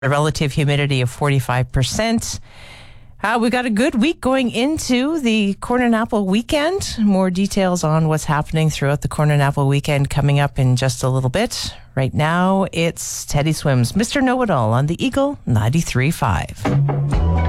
A relative humidity of 45%. We got a good week going into the Corn and Apple weekend. More details on what's happening throughout the Corn and Apple weekend coming up in just a little bit. Right now, it's Teddy Swims, Mr. Know-It-All on the Eagle 93.5.